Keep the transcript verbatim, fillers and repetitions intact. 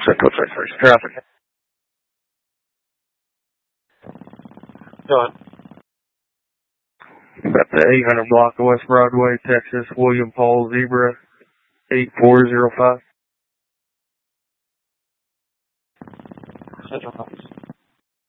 Central Texas. Traffic. Go on. About the eight hundred block of West Broadway, Texas, William Paul Zebra, eight four zero five. Central Texas.